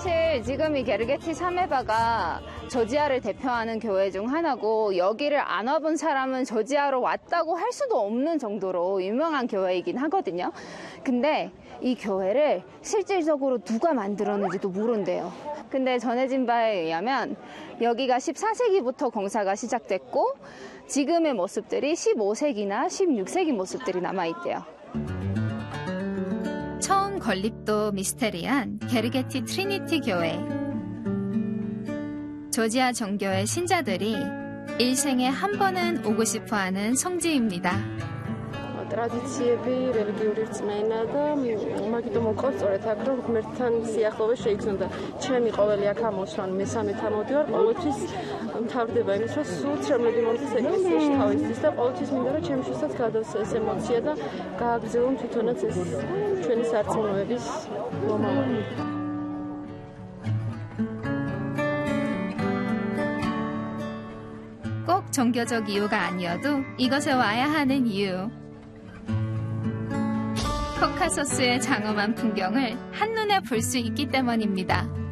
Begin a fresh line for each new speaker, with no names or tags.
사실 지금 이 게르게티 사메바가 조지아를 대표하는 교회 중 하나고 여기를 안 와본 사람은 조지아로 왔다고 할 수도 없는 정도로 유명한 교회이긴 하거든요. 근데 이 교회를 실질적으로 누가 만들었는지도 모른대요. 근데 전해진 바에 의하면 여기가 14세기부터 공사가 시작됐고 지금의 모습들이 15세기나 16세기 모습들이 남아있대요.
처음 건립도 미스테리한 게르게티 트리니티 교회. 조지아 종교의 신자들이 일생에 한 번은 오고 싶어하는 성지입니다.
ტრადიციები, რელიგიური რწმენა და მაგიტომ კონსორეთ აქ რომ ღმერთთან სიახლოვე შეიქმნა. ჩემი ყოველი აქ ამოსვან მესამე თამოდივარ, ყოველთვის მთავრდება იმის, რომ სულ შემოდი მომწეს ეკლესიაში თავისთვის და ყოველთვის მინდა რომ ჩემს შესაძ გადავსე ეს ემოცია და გააგრძელონ თვითონაც ეს ჩვენი სარწმუნოების მომავალი.
꼭 종교적 이유가 아니어도 이것에 와야 하는 이유. 코카소스의 장엄한 풍경을 한눈에 볼 수 있기 때문입니다.